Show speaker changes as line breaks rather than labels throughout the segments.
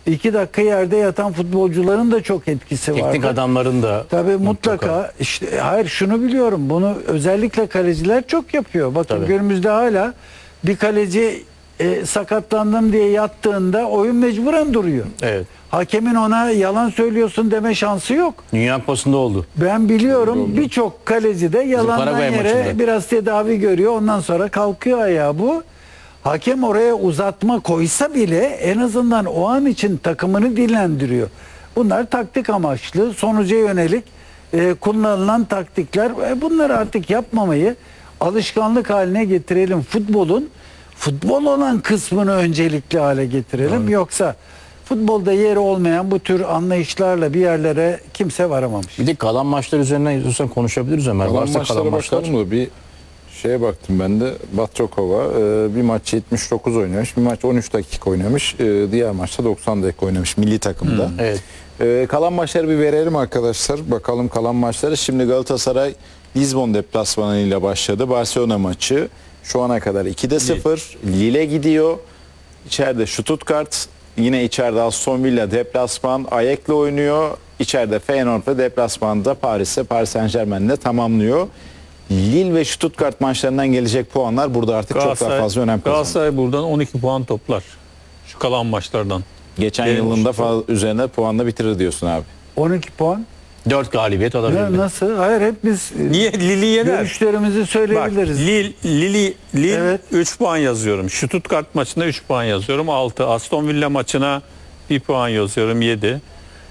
2 dakika yerde yatan futbolcuların da çok etkisi var.
Teknik adamların da
Tabii mutlaka. İşte hayır, şunu biliyorum. Bunu özellikle kaleciler çok yapıyor. Bakın
Tabii.
günümüzde hala bir kaleci sakatlandım diye yattığında oyun mecburen duruyor.
Evet.
Hakemin ona yalan söylüyorsun deme şansı yok.
Dünya Kupası'nda oldu.
Ben biliyorum birçok kaleci de yalandan
Paraguay
yere
maçında.
biraz tedavi görüyor. Ondan sonra kalkıyor ayağa bu. Hakem oraya uzatma koysa bile en azından o an için takımını dinlendiriyor. Bunlar taktik amaçlı, sonuca yönelik kullanılan taktikler. Bunları artık yapmamayı alışkanlık haline getirelim. Futbol olan kısmını öncelikli hale getirelim.
Evet.
Yoksa futbolda yeri olmayan bu tür anlayışlarla bir yerlere kimse varamamış.
Bir de kalan maçlar üzerinden istiyorsan konuşabiliriz Ömer.
Kalan
Varsa
maçlara
kalan maçlar.
bakalım mı? Bir şeye baktım ben de. Batrokova bir maç 79 oynamış. Bir maç 13 dakika oynamış. Diğer maçta 90 dakika oynamış milli takımda.
Evet.
Kalan maçları bir verelim arkadaşlar. Bakalım kalan maçları. Şimdi Galatasaray Lizbon deplasmanıyla başladı. Barcelona maçı şu ana kadar 2'de 0. Lille gidiyor. İçeride Stuttgart. Yine içeride Aston Villa deplasman Ajax'le oynuyor. İçeride Feyenoord ve deplasmanda Paris Saint-Germain'le tamamlıyor. Lille ve Stuttgart maçlarından gelecek puanlar burada artık çok daha fazla önem kazandı.
Galatasaray buradan 12 puan toplar. Şu kalan maçlardan.
Geçen
Benim
yılında
olsun.
fazla üzerine puanla bitirir diyorsun abi.
12 puan.
4 galibiyet alabilir.
Nasıl? Hayır, hep biz
Niye Lille yener?
görüşlerimizi
Bak
söyleyebiliriz.
Lille
Evet.
3 puan yazıyorum. Stuttgart maçına 3 puan yazıyorum. 6. Aston Villa maçına 1 puan yazıyorum. 7.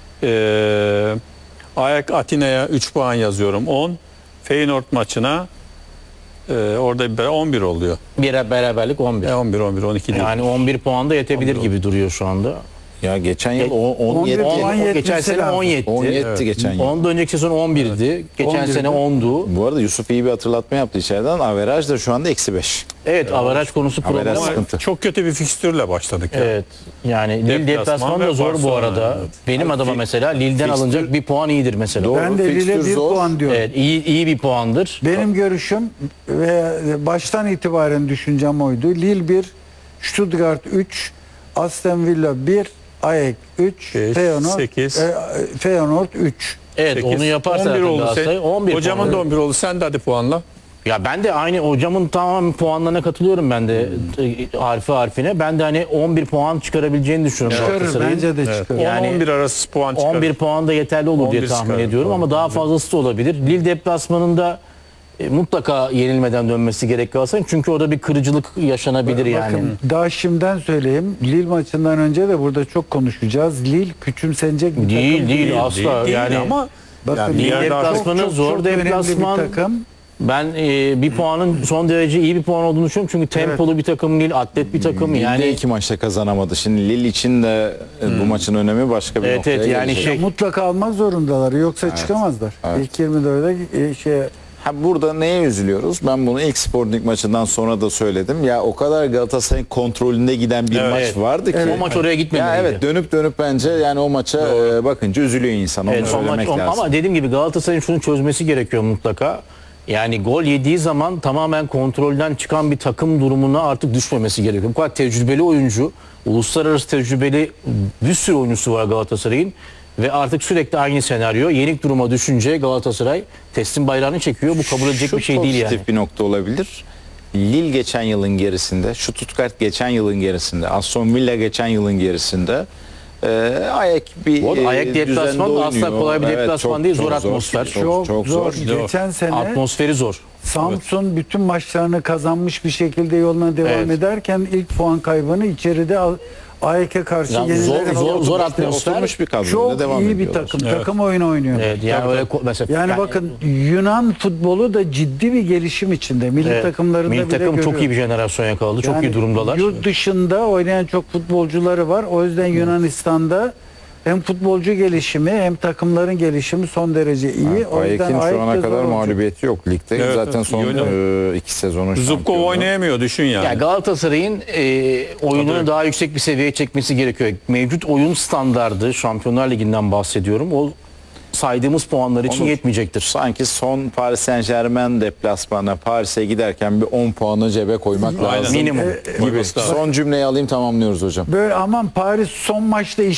Ajax Atina'ya 3 puan yazıyorum. 10. Feyenoord maçına orada 11 oluyor.
Bir beraberlik 11.
11 12 değil.
Yani 11 puan da yetebilir gibi duruyor şu anda.
Ya geçen yıl
11
17.
puan
Geçen
yetmesi
sene
lazım.
17.
17 geçen yıl.
Ondan önceki sezon 11'di. Geçen
11'di.
sene 10'du.
Bu arada Yusuf iyi bir hatırlatma yaptı içeriden. Averaj da şu anda -5.
Evet, averaj konusu problem.
Averaj
Ama
sıkıntı.
Çok kötü bir fikstürle başladık. Ya.
evet. Yani Lille deplasmanı da
ve
zor bu
Barcelona,
arada.
evet.
Benim adıma mesela Lille'den alınacak bir puan iyidir mesela.
Doğru.
Ben de Lille
Fikstür
1
zor.
puan diyorum.
Evet, iyi bir puandır.
Benim görüşüm ve baştan itibaren düşüncem oydu. Lille 1, Stuttgart 3, Aston Villa 1, Ajax 3,
Beş,
Feyenoord,
8.
Feyenoord 3.
Evet,
8,
onu yaparsa
11 oldu.
Galatasaray 11
Hocamın
puan.
da 11 oldu. Sen de hadi puanla.
Ya ben de aynı hocamın tamam puanlarına katılıyorum ben de harfi harfine. Ben de hani 11 puan çıkarabileceğini düşünüyorum
Çıkarır,
Galatasaray'ın.
bence de çıkarır.
Yani
10-11 arası puan çıkarır.
11 puan da yeterli olur diye
11
tahmin
çıkarır,
ediyorum
doğru.
ama daha fazlası da olabilir. Lille deplasmanında mutlaka yenilmeden dönmesi gerek Galatasaray'ın. Çünkü orada bir kırıcılık yaşanabilir yani.
Bakın daha şimdiden söyleyeyim. Lille maçından önce de burada çok konuşacağız. Lille küçümsenecek bir
Değil
takım
değil asla
Değil
yani.
ama
Bakın
yani bir
Lille
yer daha
deplasmanı zor
çok önemli
deplasman.
bir takım.
Ben bir puanın son derece iyi bir puan olduğunu düşünüyorum. Çünkü tempolu bir takım değil, atlet bir takım.
Yani
Yani
2 maçta kazanamadı. Şimdi Lille için de bu maçın önemi başka bir
Evet,
noktaya
evet, yani
gelecek.
şey-
Mutlaka almak zorundalar. Yoksa çıkamazlar.
Evet.
İlk 24'e
Ha, burada neye üzülüyoruz? Ben bunu ilk Sporting maçından sonra da söyledim. Ya o kadar Galatasaray'ın kontrolünde giden bir
Evet.
maç vardı ki.
o maç oraya
Ya
gitmemeliydi.
evet, dönüp bence yani o maça bakınca üzülüyor insan. Onu
Evet, o
söylemek
maç,
lazım.
ama dediğim gibi Galatasaray'ın şunu çözmesi gerekiyor mutlaka. Yani gol yediği zaman tamamen kontrolden çıkan bir takım durumuna artık düşmemesi gerekiyor. Bu kadar tecrübeli oyuncu, uluslararası tecrübeli bir sürü oyuncusu var Galatasaray'ın. Ve artık sürekli aynı senaryo. Yenik duruma düşünce Galatasaray teslim bayrağını çekiyor. Bu kabul edilecek
Şu
bir şey değil yani.
pozitif bir nokta olabilir. Lille geçen yılın gerisinde, Stuttgart geçen yılın gerisinde, Aston Villa geçen yılın gerisinde. Ajax bir
Bu arada Ajax
düzende
deplasman da asla
oynuyor.
kolay bir deplasman
çok-
değil,
çok
zor atmosfer.
Çok zor.
Geçen sene
Atmosferi zor.
Samsun bütün maçlarını kazanmış bir şekilde yoluna devam
Evet.
ederken ilk puan kaybını içeride AYK'e karşı
Yani
yenilerek
zor atmosfer.
Oturmuş bir kadroyla
çok
devam
iyi bir
ediyorlar.
takım. Takım oyunu oynuyor.
Evet, yani öyle mesela
Yani bakın Yunan futbolu da ciddi bir gelişim içinde. Milli
evet,
takımlarında
milli
bile
takım çok
görüyoruz.
iyi bir jenerasyon yakaladı. Çok
Yani
iyi durumdalar.
Yurt dışında oynayan çok futbolcuları var. O yüzden Yunanistan'da hem futbolcu gelişimi hem takımların gelişimi son derece iyi. O yüzden
Ajax'in şu
Ajax
ana
da
kadar
zor olacak.
mağlubiyeti yok ligde.
Evet,
Zaten
evet,
son
iyi oynadı.
2 sezonun
Zubkov
şampiyonu.
oynayamıyor düşün yani.
Yani Galatasaray'ın oyununu
Tabii.
daha yüksek bir seviyeye çekmesi gerekiyor. Mevcut oyun standardı, Şampiyonlar Ligi'nden bahsediyorum. O saydığımız puanlar için
Onur,
yetmeyecektir.
Sanki son Paris Saint-Germain deplasmanına Paris'e giderken bir 10 puanı cebe koymak
Aynen.
lazım.
Minimum.
Gibi. Son cümleyi alayım, tamamlıyoruz hocam.
Böyle aman Paris son maçta